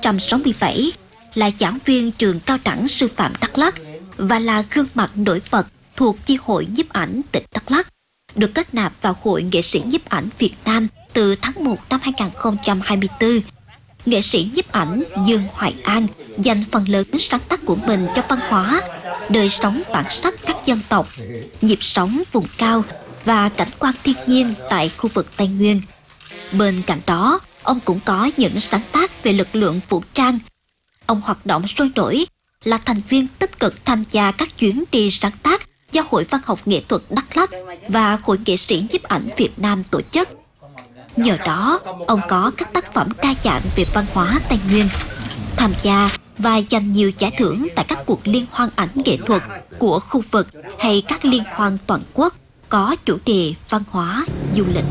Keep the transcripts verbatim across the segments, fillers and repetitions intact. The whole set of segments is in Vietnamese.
trăm sáu mươi bảy, là giảng viên trường cao đẳng sư phạm Đắk Lắk và là gương mặt nổi bật thuộc chi hội nhiếp ảnh tỉnh Đắk Lắk, được kết nạp vào Hội Nghệ sĩ nhiếp ảnh Việt Nam từ tháng một năm hai nghìn không trăm hai mươi tư. Nghệ sĩ nhiếp ảnh Dương Hoài An dành phần lớn sáng tác của mình cho văn hóa, đời sống bản sắc các dân tộc, nhịp sống vùng cao và cảnh quan thiên nhiên tại khu vực Tây Nguyên. Bên cạnh đó, ông cũng có những sáng tác về lực lượng vũ trang. Ông hoạt động sôi nổi, là thành viên tích cực tham gia các chuyến đi sáng tác do Hội Văn học Nghệ thuật Đắk Lắk và Hội Nghệ sĩ nhiếp ảnh Việt Nam tổ chức. Nhờ đó, ông có các tác phẩm đa dạng về văn hóa Tây Nguyên, tham gia và giành nhiều giải thưởng tại các cuộc liên hoan ảnh nghệ thuật của khu vực hay các liên hoan toàn quốc có chủ đề văn hóa, du lịch.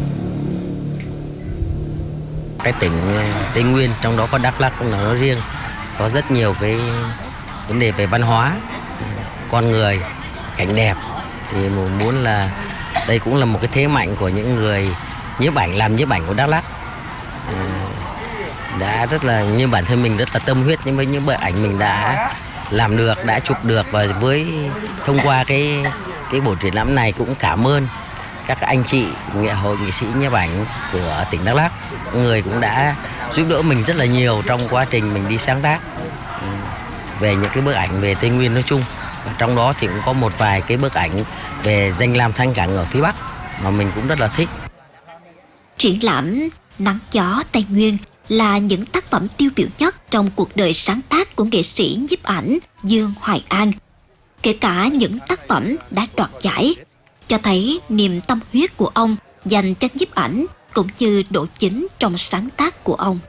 Cái tỉnh Tây Nguyên, trong đó có Đắk Lắk cũng là nói riêng, có rất nhiều cái vấn đề về văn hóa, con người, cảnh đẹp. Thì muốn là đây cũng là một cái thế mạnh của những người nhiếp ảnh, làm nhiếp ảnh của Đắk Lắk. À, đã rất là, như bản thân mình rất là tâm huyết nhưng với những bức ảnh mình đã làm được, đã chụp được, và với thông qua cái cái buổi triển lãm này cũng cảm ơn các anh chị nghệ hội nghệ sĩ nhiếp ảnh của tỉnh Đắk Lắk, người cũng đã giúp đỡ mình rất là nhiều trong quá trình mình đi sáng tác về những cái bức ảnh về Tây Nguyên nói chung. Và trong đó thì cũng có một vài cái bức ảnh về danh lam thắng cảnh ở phía Bắc mà mình cũng rất là thích. Triển lãm Nắng gió Tây Nguyên là những tác phẩm tiêu biểu nhất trong cuộc đời sáng tác của nghệ sĩ nhiếp ảnh Dương Hoài An. Kể cả những tác phẩm đã đoạt giải, cho thấy niềm tâm huyết của ông dành cho nhiếp ảnh cũng như độ chính trong sáng tác của ông.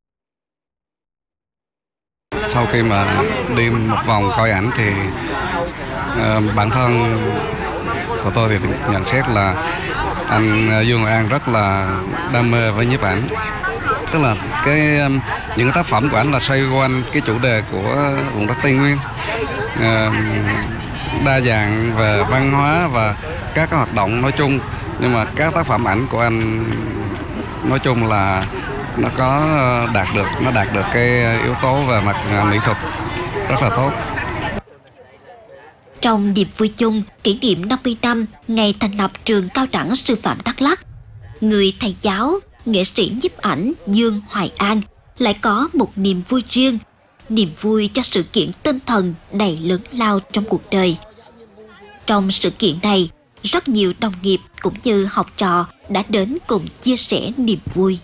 Sau khi mà đi một vòng coi ảnh thì uh, bản thân của tôi thì nhận xét là anh Dương Hoài An rất là đam mê với nhiếp ảnh. Tức là cái những cái tác phẩm của anh là xoay quanh cái chủ đề của vùng đất Tây Nguyên, uh, đa dạng về văn hóa và các cái hoạt động nói chung. Nhưng mà các tác phẩm ảnh của anh nói chung là nó có đạt được nó đạt được cái yếu tố về mặt mỹ thuật rất là tốt. Trong niềm vui chung kỷ niệm năm mươi năm ngày thành lập trường cao đẳng sư phạm Đắk Lắk, người thầy giáo, nghệ sĩ nhiếp ảnh Dương Hoài An lại có một niềm vui riêng, niềm vui cho sự kiện tinh thần đầy lớn lao trong cuộc đời. Trong sự kiện này, rất nhiều đồng nghiệp cũng như học trò đã đến cùng chia sẻ niềm vui.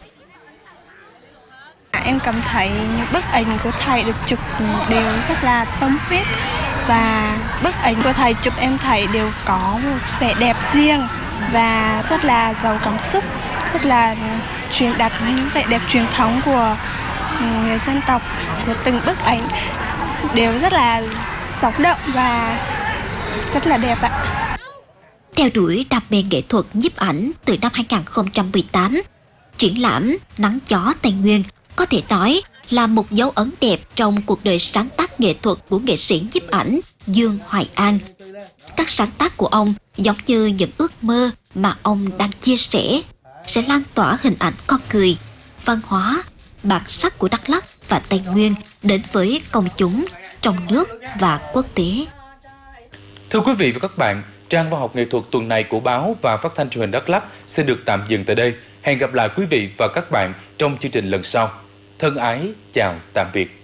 Em cảm thấy những bức ảnh của thầy được chụp đều rất là tâm huyết, và bức ảnh của thầy chụp em thấy đều có một vẻ đẹp riêng và rất là giàu cảm xúc, rất là truyền đạt những vẻ đẹp truyền thống của người dân tộc. Của từng bức ảnh đều rất là sống động và rất là đẹp ạ. Theo đuổi đam mê nghệ thuật nhiếp ảnh từ năm hai nghìn không trăm mười tám, triển lãm Nắng gió Tây Nguyên có thể nói là một dấu ấn đẹp trong cuộc đời sáng tác nghệ thuật của nghệ sĩ nhiếp ảnh Dương Hoài An. Các sáng tác của ông giống như những ước mơ mà ông đang chia sẻ, sẽ lan tỏa hình ảnh con người, văn hóa, bản sắc của Đắk Lắk và Tây Nguyên đến với công chúng trong nước và quốc tế. Thưa quý vị và các bạn, trang văn học nghệ thuật tuần này của báo và phát thanh truyền hình Đắk Lắk xin được tạm dừng tại đây. Hẹn gặp lại quý vị và các bạn trong chương trình lần sau. Thân ái, chào tạm biệt.